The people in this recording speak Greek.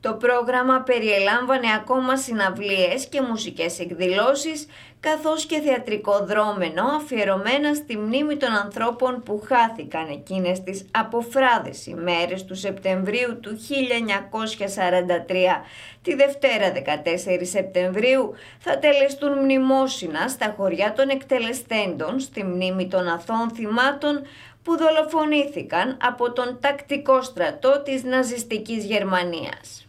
Το πρόγραμμα περιελάμβανε ακόμα συναυλίες και μουσικές εκδηλώσεις, καθώς και θεατρικό δρόμενο αφιερωμένα στη μνήμη των ανθρώπων που χάθηκαν εκείνες τις αποφράδες ημέρες του Σεπτεμβρίου του 1943. Τη Δευτέρα 14 Σεπτεμβρίου θα τελεστούν μνημόσυνα στα χωριά των εκτελεστέντων στη μνήμη των αθώων θυμάτων που δολοφονήθηκαν από τον τακτικό στρατό της ναζιστικής Γερμανίας.